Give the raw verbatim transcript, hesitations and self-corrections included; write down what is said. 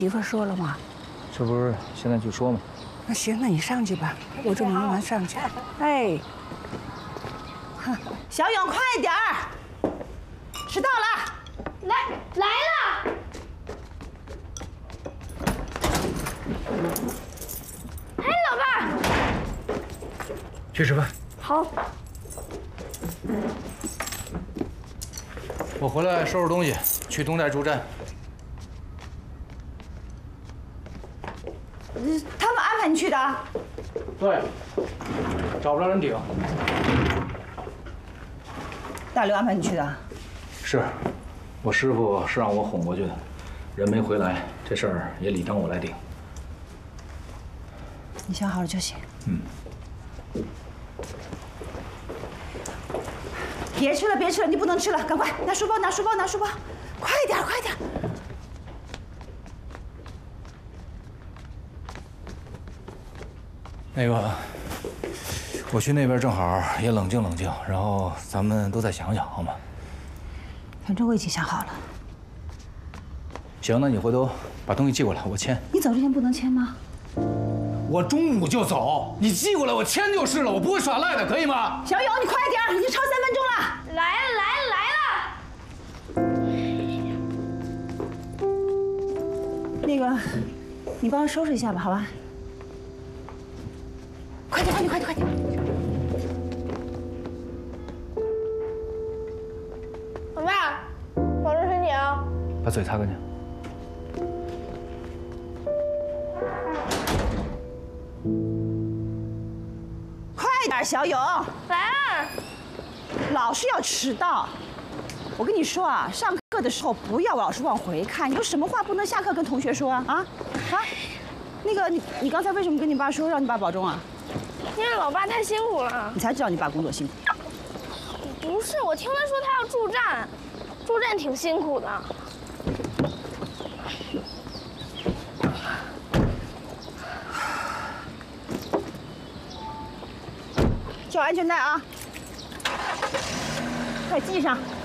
媳妇说了吗？ 这不是现在就说吗？ 那行，那你上去吧，我这忙完上去。哎， 小勇，快点儿，迟到了。 来来了。哎，老爸， 去吃饭。 好。 我回来收拾东西，去东寨驻站。 他们安排你去的？ 对，找不着人顶。 大刘安排你去的？ 是，我师傅是让我哄过去的，人没回来，这事儿也理当我来顶。 你想好了就行。 嗯。 别吃了，别吃了，你不能吃了，赶快拿书包，拿书包，拿书包，快点，快点。 那个，我去那边正好也冷静冷静，然后咱们都再想想，好吗？ 反正我已经想好了。 行，那你回头把东西寄过来，我签。 你走之前不能签吗？ 我中午就走，你寄过来我签就是了，我不会耍赖的，可以吗？ 小勇，你快点，已经超三分钟了。 来了来了来了。 那个，你帮我收拾一下吧，好吧？ 快点，快点，快点，快点！ 老爸，保重身体啊！ 把嘴擦干净。 快点，小勇！ 来啊！ 老是要迟到。我跟你说啊，上课的时候不要老是往回看，有什么话不能下课跟同学说啊？啊啊！那个，你你刚才为什么跟你爸说让你爸保重啊？ 因为老爸太辛苦了， 你才知道你爸工作辛苦。 不是，我听他说他要驻站，驻站挺辛苦的。 系好安全带啊！快系上。